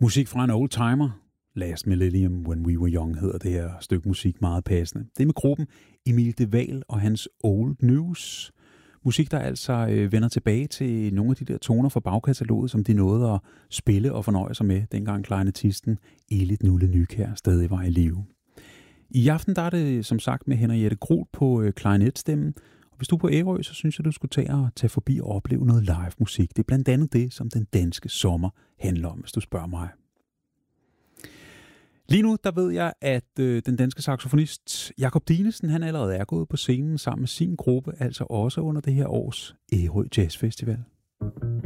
Musik fra en oldtimer. Last Millennium, When We Were Young hedder det her stykke musik meget passende. Det er med gruppen Emil de Waal og hans Old News. Musik, der altså vender tilbage til nogle af de der toner fra bagkataloget, som de nåede at spille og fornøje sig med, dengang klarinettisten Elit Nulle Nykjær stadig var i live. I aften der er det som sagt med Henriette Groth på klarinetstemmen. Og hvis du er på Ærø, så synes jeg, du skulle tage forbi og opleve noget live musik. Det er blandt andet det, som den danske sommer handler om, hvis du spørger mig. Lige nu, der ved jeg, at den danske saxofonist Jakob Dinesen, han allerede er gået på scenen sammen med sin gruppe, altså også under det her års Ærø Jazz Festival.